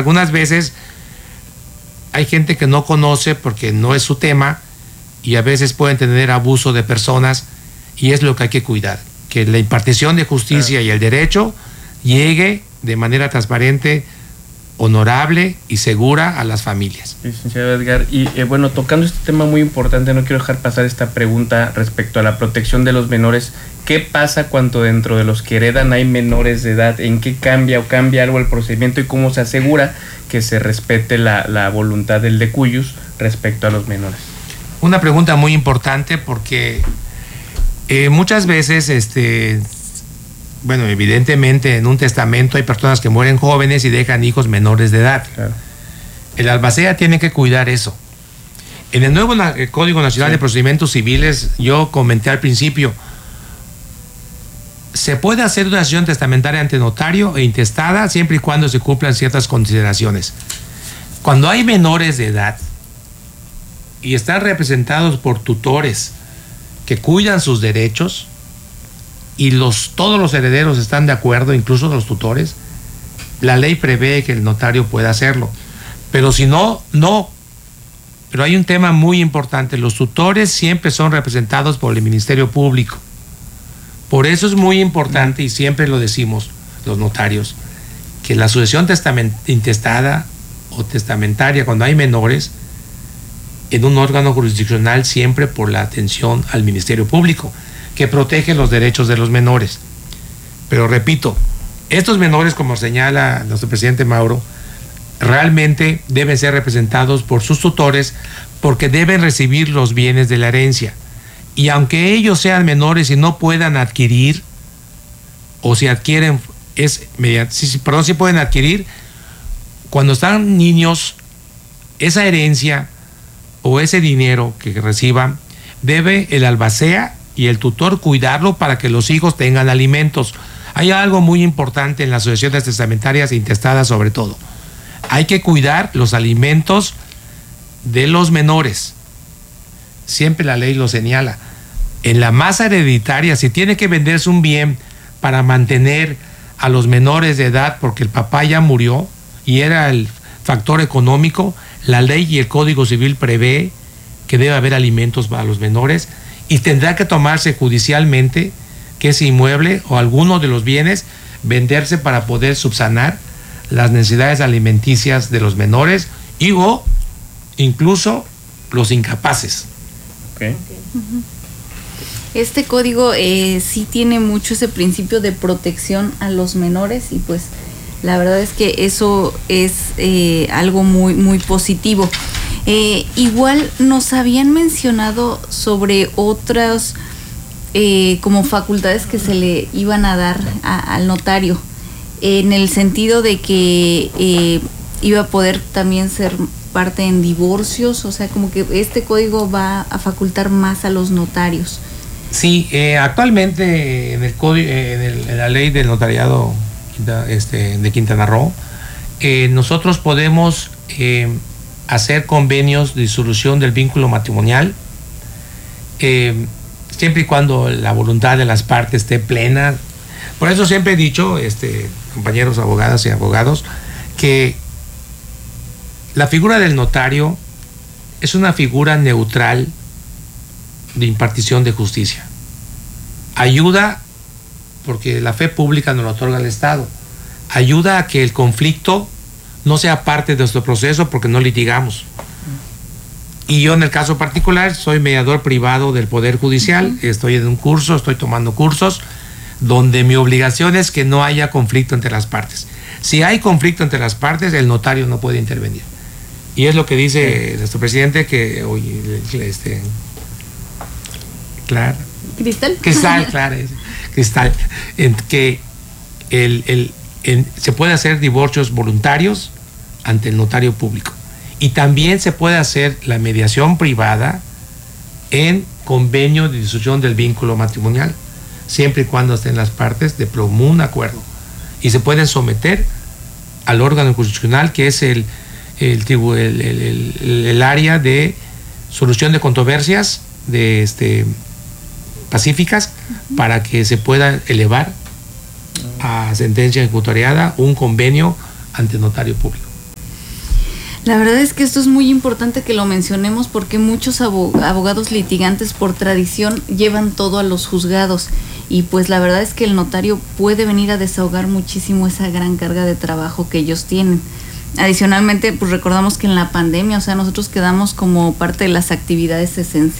algunas veces hay gente que no conoce porque no es su tema y a veces pueden tener abuso de personas y es lo que hay que cuidar, que la impartición de justicia y el derecho llegue de manera transparente, honorable y segura a las familias. Licenciado Edgar, y bueno, tocando este tema muy importante, no quiero dejar pasar esta pregunta respecto a la protección de los menores. ¿Qué pasa cuando dentro de los que heredan hay menores de edad? ¿En qué cambia o cambia algo el procedimiento y cómo se asegura que se respete la voluntad del decuyus respecto a los menores? Una pregunta muy importante porque muchas veces, evidentemente en un testamento hay personas que mueren jóvenes y dejan hijos menores de edad. Claro. El albacea tiene que cuidar eso. En el nuevo Código Nacional de Procedimientos Civiles, yo comenté al principio, se puede hacer una acción testamentaria ante notario e intestada siempre y cuando se cumplan ciertas consideraciones. Cuando hay menores de edad y están representados por tutores que cuidan sus derechos y todos los herederos están de acuerdo, incluso los tutores, la ley prevé que el notario pueda hacerlo. Pero si no, no. Pero hay un tema muy importante, los tutores siempre son representados por el Ministerio Público. Por eso es muy importante, y siempre lo decimos los notarios, que la sucesión intestada o testamentaria, cuando hay menores, en un órgano jurisdiccional, siempre por la atención al Ministerio Público, que protege los derechos de los menores. Pero repito, estos menores, como señala nuestro presidente Mauro, realmente deben ser representados por sus tutores porque deben recibir los bienes de la herencia. Y aunque ellos sean menores y no puedan adquirir, o si adquieren, sí pueden adquirir, cuando están niños, esa herencia o ese dinero que reciban, debe el albacea y el tutor cuidarlo para que los hijos tengan alimentos. Hay algo muy importante en las sucesiones testamentarias e intestadas sobre todo. Hay que cuidar los alimentos de los menores. Siempre la ley lo señala. En la masa hereditaria, si tiene que venderse un bien para mantener a los menores de edad porque el papá ya murió y era el factor económico, la ley y el Código Civil prevé que debe haber alimentos para los menores y tendrá que tomarse judicialmente que ese inmueble o alguno de los bienes venderse para poder subsanar las necesidades alimenticias de los menores y o incluso los incapaces. Okay. Este código sí tiene mucho ese principio de protección a los menores y pues la verdad es que eso es algo muy, muy positivo. Igual nos habían mencionado sobre otras como facultades que se le iban a dar al notario, en el sentido de que iba a poder también ser parte en divorcios, o sea, como que este código va a facultar más a los notarios. Sí, actualmente en el código, en la ley del notariado de Quintana Roo, nosotros podemos hacer convenios de disolución del vínculo matrimonial, siempre y cuando la voluntad de las partes esté plena. Por eso siempre he dicho, compañeros abogadas y abogados, que la figura del notario es una figura neutral de impartición de justicia. Ayuda, porque la fe pública nos lo otorga el Estado, ayuda a que el conflicto no sea parte de nuestro proceso porque no litigamos. Y yo en el caso particular soy mediador privado del Poder Judicial, estoy en un curso, estoy tomando cursos, donde mi obligación es que no haya conflicto entre las partes. Si hay conflicto entre las partes, el notario no puede intervenir. Y es lo que dice nuestro presidente, que que se puede hacer divorcios voluntarios ante el notario público. Y también se puede hacer la mediación privada en convenio de disolución del vínculo matrimonial, siempre y cuando estén las partes de común acuerdo. Y se pueden someter al órgano constitucional, que es el área de solución de controversias pacíficas, para que se pueda elevar a sentencia ejecutoriada un convenio ante notario público. La verdad es que esto es muy importante que lo mencionemos porque muchos abogados litigantes por tradición llevan todo a los juzgados y pues la verdad es que el notario puede venir a desahogar muchísimo esa gran carga de trabajo que ellos tienen. Adicionalmente, pues recordamos que en la pandemia, o sea, nosotros quedamos como parte de las actividades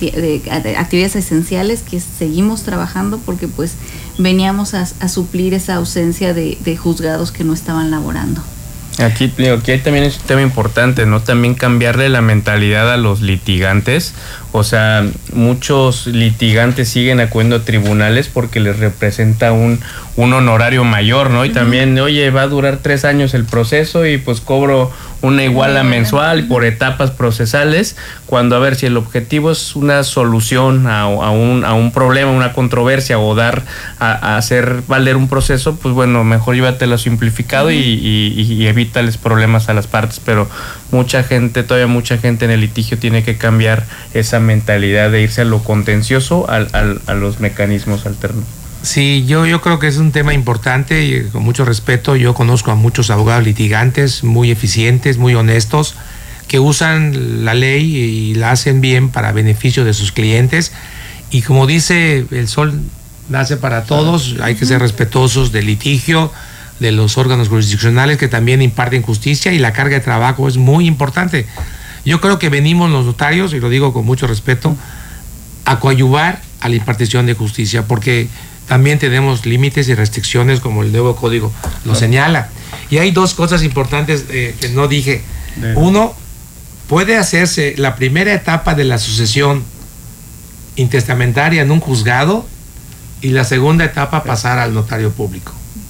esenciales que seguimos trabajando porque pues veníamos a suplir esa ausencia de juzgados que no estaban laborando. Aquí también es un tema importante, ¿no? También cambiarle la mentalidad a los litigantes. O sea, muchos litigantes siguen acudiendo a tribunales porque les representa un honorario mayor, ¿no? Y también, oye, va a durar 3 años el proceso y pues cobro una iguala mensual por etapas procesales, cuando a ver si el objetivo es una solución a un problema, una controversia o dar a hacer valer un proceso, pues bueno, mejor llévatelo simplificado y evítales problemas a las partes, pero todavía mucha gente en el litigio tiene que cambiar esa mentalidad de irse a lo contencioso a los mecanismos alternos. Sí, yo creo que es un tema importante y con mucho respeto. Yo conozco a muchos abogados litigantes muy eficientes, muy honestos, que usan la ley y la hacen bien para beneficio de sus clientes. Y como dice, el sol nace para todos, hay que ser respetuosos del litigio, de los órganos jurisdiccionales que también imparten justicia, y la carga de trabajo es muy importante. Yo creo que venimos los notarios, y lo digo con mucho respeto, a coadyuvar a la impartición de justicia, porque también tenemos límites y restricciones como el nuevo código lo señala. Y hay 2 cosas importantes que no dije. Uno, puede hacerse la primera etapa de la sucesión intestamentaria en un juzgado y la segunda etapa pasar al notario público.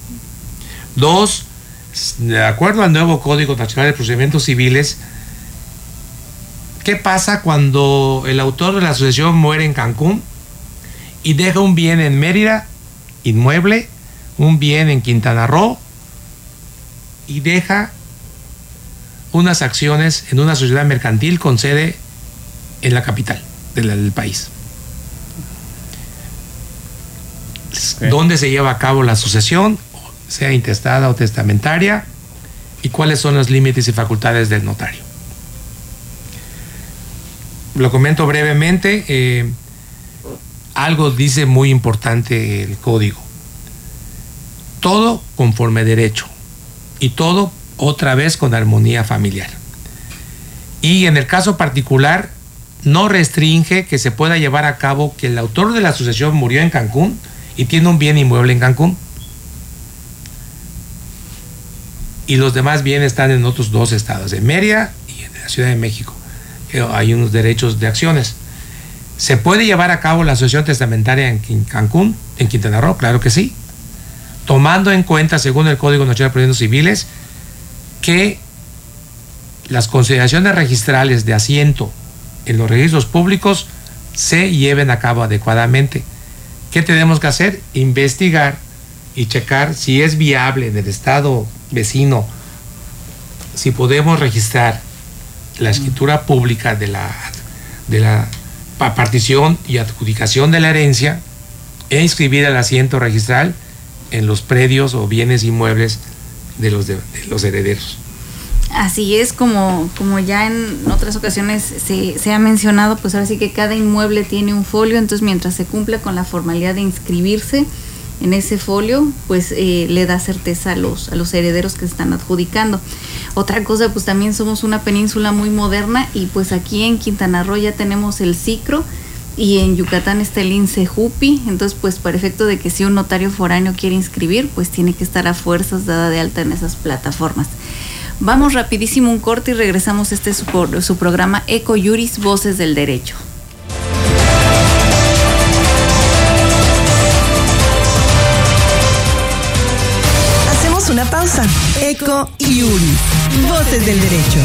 2, de acuerdo al nuevo Código Nacional de Procedimientos Civiles, ¿qué pasa cuando el autor de la sucesión muere en Cancún y deja un bien en Mérida, inmueble, un bien en Quintana Roo y deja unas acciones en una sociedad mercantil con sede en la capital del país? Okay. ¿Dónde se lleva a cabo la sucesión, sea intestada o testamentaria, y cuáles son los límites y facultades del notario? Lo comento brevemente. Algo dice muy importante el código: todo conforme a derecho y todo otra vez con armonía familiar. Y en el caso particular no restringe que se pueda llevar a cabo que el autor de la sucesión murió en Cancún y tiene un bien inmueble en Cancún y los demás bienes están en otros 2 estados, en Mérida y en la Ciudad de México. Hay unos derechos de acciones. ¿Se puede llevar a cabo la sucesión testamentaria en Cancún, en Quintana Roo? Claro que sí, tomando en cuenta, según el Código Nacional de Procedimientos Civiles, que las consideraciones registrales de asiento en los registros públicos se lleven a cabo adecuadamente. ¿Qué tenemos que hacer? Investigar y checar si es viable en el estado vecino, si podemos registrar la escritura pública de la partición y adjudicación de la herencia e inscribir el asiento registral en los predios o bienes inmuebles de los herederos. Así es, como ya en otras ocasiones se ha mencionado, pues ahora sí que cada inmueble tiene un folio, entonces mientras se cumpla con la formalidad de inscribirse en ese folio, pues le da certeza a los herederos que se están adjudicando. Otra cosa, pues también somos una península muy moderna y pues aquí en Quintana Roo ya tenemos el SICRO y en Yucatán está el INSEJUPI, entonces pues para efecto de que si un notario foráneo quiere inscribir, pues tiene que estar a fuerzas dada de alta en esas plataformas. Vamos rapidísimo un corte y regresamos. Este es su programa Eco Juris, Voces del Derecho. Hacemos una pausa. Eco Juris, Voces del Derecho.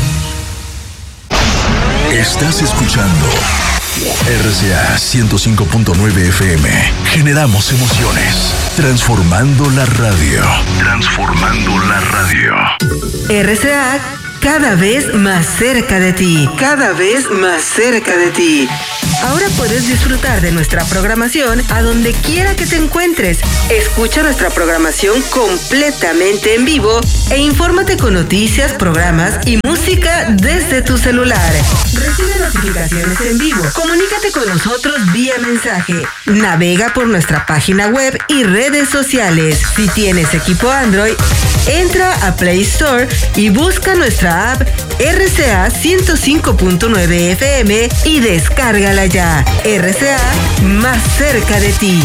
Estás escuchando RCA 105.9 FM. Generamos emociones. Transformando la radio. Transformando la radio. RCA cada vez más cerca de ti. Cada vez más cerca de ti. Ahora puedes disfrutar de nuestra programación a donde quiera que te encuentres. Escucha nuestra programación completamente en vivo e infórmate con noticias, programas y música desde tu celular. Recibe notificaciones en vivo. Comunícate con nosotros vía mensaje. Navega por nuestra página web y redes sociales. Si tienes equipo Android, entra a Play Store y busca nuestra app RCA 105.9 FM y descárgala ya. RCA, más cerca de ti.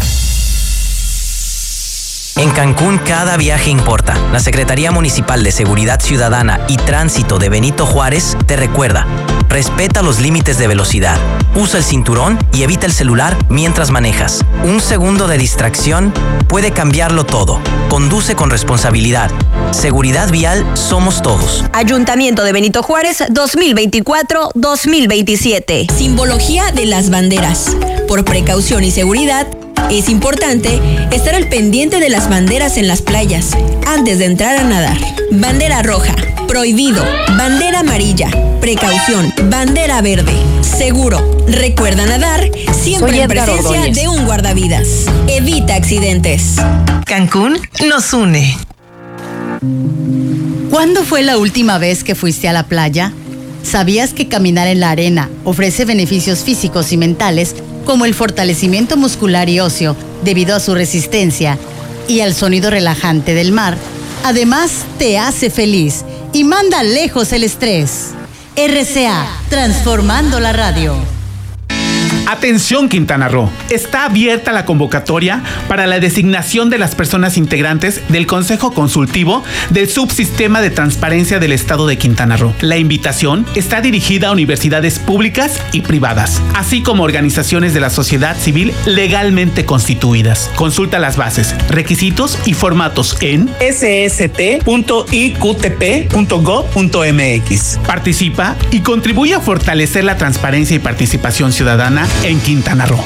En Cancún cada viaje importa. La Secretaría Municipal de Seguridad Ciudadana y Tránsito de Benito Juárez te recuerda: respeta los límites de velocidad, usa el cinturón y evita el celular mientras manejas. Un segundo de distracción puede cambiarlo todo. Conduce con responsabilidad. Seguridad vial somos todos. Ayuntamiento de Benito Juárez 2024-2027. Simbología de las banderas. Por precaución y seguridad, es importante estar al pendiente de las banderas en las playas antes de entrar a nadar. Bandera roja, prohibido. Bandera amarilla, precaución. Bandera verde, seguro. Recuerda nadar siempre en presencia de un guardavidas. Evita accidentes. Cancún nos une. ¿Cuándo fue la última vez que fuiste a la playa? ¿Sabías que caminar en la arena ofrece beneficios físicos y mentales como el fortalecimiento muscular y óseo debido a su resistencia y al sonido relajante del mar? Además, te hace feliz y manda lejos el estrés. RCA, transformando la radio. Atención Quintana Roo, está abierta la convocatoria para la designación de las personas integrantes del Consejo Consultivo del Subsistema de Transparencia del Estado de Quintana Roo. La invitación está dirigida a universidades públicas y privadas, así como organizaciones de la sociedad civil legalmente constituidas. Consulta las bases, requisitos y formatos en sst.iqtp.gov.mx. Participa y contribuye a fortalecer la transparencia y participación ciudadana en Quintana Roo.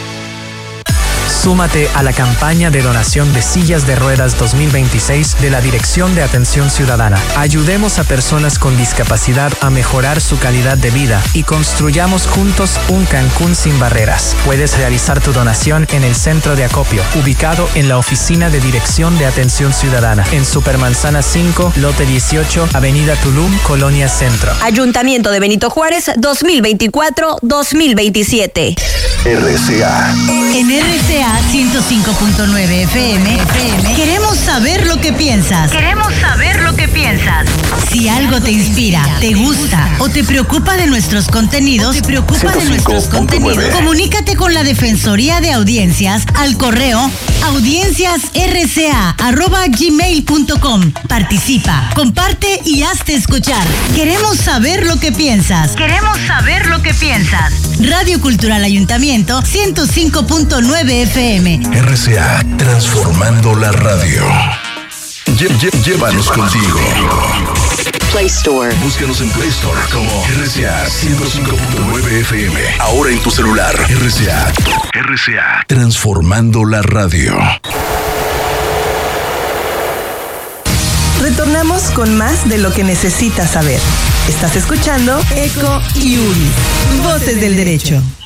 Súmate a la campaña de donación de sillas de ruedas 2026 de la Dirección de Atención Ciudadana. Ayudemos a personas con discapacidad a mejorar su calidad de vida y construyamos juntos un Cancún sin barreras. Puedes realizar tu donación en el centro de acopio, ubicado en la Oficina de Dirección de Atención Ciudadana, en Supermanzana 5, Lote 18, Avenida Tulum, Colonia Centro. Ayuntamiento de Benito Juárez 2024-2027. RCA. En RCA 105.9 FM, queremos saber lo que piensas. Queremos saber lo que piensas. Si algo te inspira, te gusta o te preocupa de nuestros contenidos, comunícate con la Defensoría de Audiencias al correo audienciasrca@gmail.com. Participa, comparte y hazte escuchar. Queremos saber lo que piensas. Queremos saber lo que piensas. Radio Cultural Ayuntamiento 105.9 FM. RCA, transformando la radio. Llévanos contigo. Play Store. Búscanos en Play Store como RCA 105.9 FM. Ahora en tu celular. RCA, transformando la radio. Retornamos con más de lo que necesitas saber. Estás escuchando Eco y Uri, Voces del Derecho.